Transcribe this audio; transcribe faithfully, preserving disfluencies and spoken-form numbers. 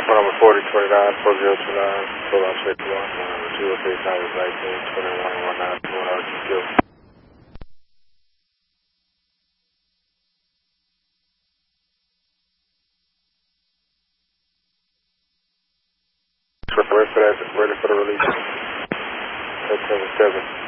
phone number forty twenty-nine, four zero two nine, twelve out six one, phone number two oh three, Towers nineteen, twenty-one, one nine two one, R G Q. Ready for that, ready for the release. ten seven seven.